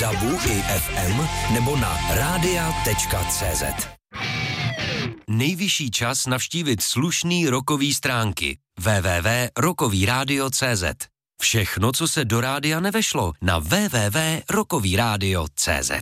DABu i FM nebo na radia.cz. Nejvyšší čas navštívit slušný rockový stránky www.rockovyradio.cz. Všechno, co se do rádia nevešlo, na www.rockovyradio.cz.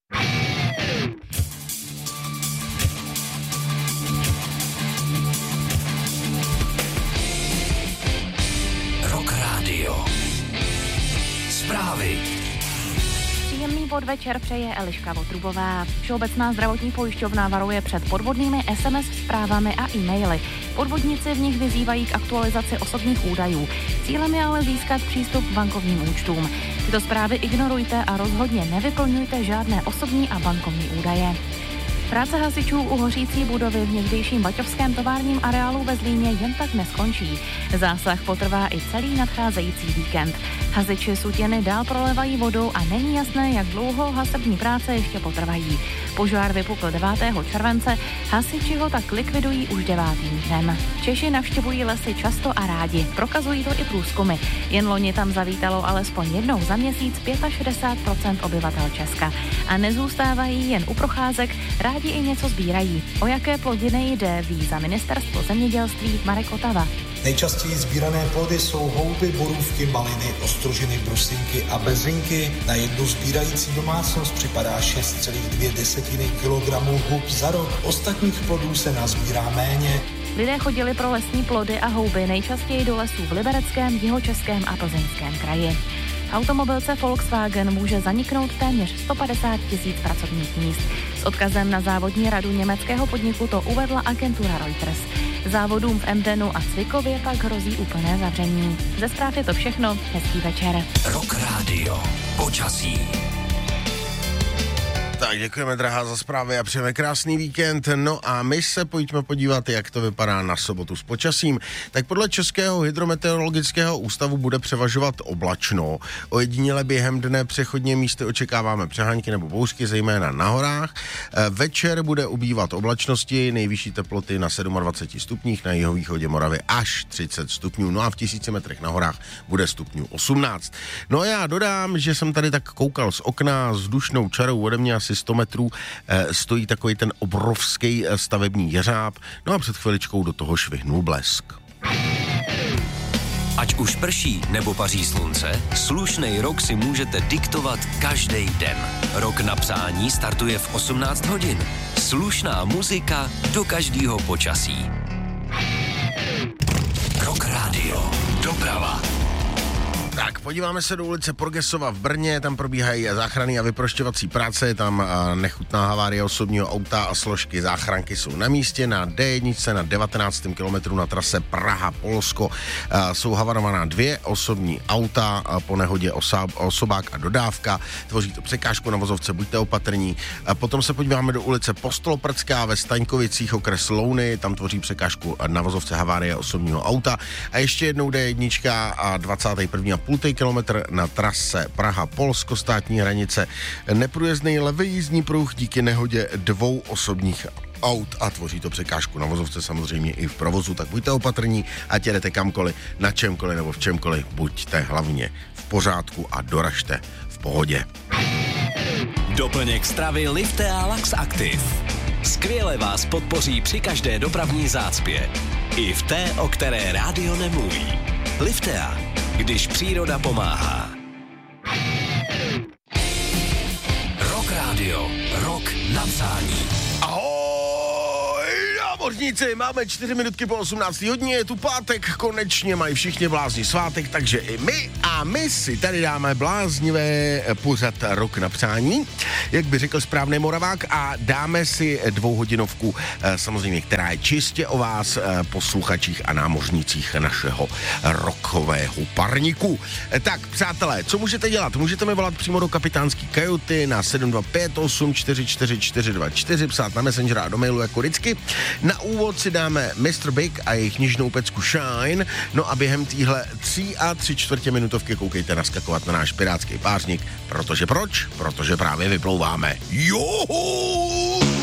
Rock Radio. Zprávy. Příjemný podvečer přeje Eliška Votrubová. Všeobecná zdravotní pojišťovna varuje před podvodnými SMS zprávami a e-maily. Podvodníci v nich vyzývají k aktualizaci osobních údajů. Cílem je ale získat přístup k bankovním účtům. Tyto zprávy ignorujte a rozhodně nevyplňujte žádné osobní a bankovní údaje. Práce hasičů u hořící budovy v někdejším baťovském továrním areálu ve Zlíně jen tak neskončí. Zásah potrvá i celý nadcházející víkend. Hasiči Sutěny dál prolévají vodou a není jasné, jak dlouho hasební práce ještě potrvají. Požár vypukl 9. července, hasiči ho tak likvidují už 9. dnem. Češi navštěvují lesy často a rádi, prokazují to i průzkumy. Jen loni tam zavítalo alespoň jednou za měsíc 65% obyvatel Česka. A nezůstávají jen u procházek, rádi i něco sbírají. O jaké plodiny jde, ví za ministerstvo zemědělství Marek Otava. Nejčastěji sbírané plody jsou houby, borůvky, maliny, ostrožiny, brusinky a bezrinky. Na jednu sbírající domácnost připadá 6,2 kilogramů hub za rok. Ostatních plodů se nazbírá méně. Lidé chodili pro lesní plody a houby nejčastěji do lesů v Libereckém, Jihočeském a Plzeňském kraji. Automobilce Volkswagen může zaniknout téměř 150 000 pracovních míst. S odkazem na závodní radu německého podniku to uvedla agentura Reuters. Závodům v Emdenu a Cvikově pak hrozí úplné zavření. Ze zpráv je to všechno. Hezký večer. Rock Radio. Počasí. Tak děkujeme, drahá, za zprávy a přejeme krásný víkend. No a my se pojďme podívat, jak to vypadá na sobotu s počasím. Tak podle Českého hydrometeorologického ústavu bude převažovat oblačno. Ojediněle během dne přechodně místy očekáváme přehánky nebo bouřky, zejména na horách. Večer bude ubývat oblačnosti, nejvyšší teploty na 27 stupních, na jihovýchodě Moravy až 30 stupňů. No a v 1000 metrech na horách bude stupňů 18. No a já dodám, že jsem tady tak koukal z okna s dušnou čarou ode mě asi 100 metrů stojí takový ten obrovský stavební jeřáb, no a před chviličkou do toho švihnul blesk. Ať už prší nebo paří slunce, slušnej rok si můžete diktovat každý den. Rok na přání startuje v 18 hodin. Slušná muzika do každého počasí. Rock Radio. Doprava. Tak, podíváme se do ulice Porgesova v Brně, tam probíhají záchranné a vyprošťovací práce, tam nechutná havárie osobního auta a složky záchranky jsou na místě. Na D1 na 19. kilometru na trase Praha-Polsko jsou havarovaná 2 osobní auta, po nehodě osobák a dodávka, tvoří to překážku na vozovce, buďte opatrní. Potom se podíváme do ulice Postoloprdská ve Staňkovicích, okres Louny, tam tvoří překážku na vozovce havárie osobního auta. A ještě jednou D1 a 21. půltej kilometr na trase Praha-Polsko, státní hranice. Neprůjezdný levý jízdní pruh díky nehodě 2 osobních aut a tvoří to překážku na vozovce, samozřejmě i v provozu, tak buďte opatrní, ať jedete kamkoliv, na čemkoliv nebo v čemkoliv, buďte hlavně v pořádku a doražte v pohodě. Doplněk stravy Liftea Lax Active. Skvěle vás podpoří při každé dopravní zácpě. I v té, o které rádio nemluví. Liftea, když příroda pomáhá. Rock Radio. Rock na přání. Ahoj, námořníci, máme 4 minutky po 18. hodině, je tu pátek, konečně mají všichni blázni svátek, takže i my a my si tady dáme bláznivé pořad Rock na přání, jak by řekl správný Moravák, a dáme si 2hodinovku, samozřejmě, která je čistě o vás, posluchačích a námořnících našeho rockového parníku. Tak, přátelé, co můžete dělat? Můžete mi volat přímo do kapitánský kajuty na 725 844 psát na Messengera a do mailu jako vždycky. Na úvod si dáme Mr. Big a jejich nižnou pecku Shine, no a během téhle 3 3/4 minutovky koukejte naskakovat na náš pirátský pářník, protože proč? Protože právě vyplouváme. Joho!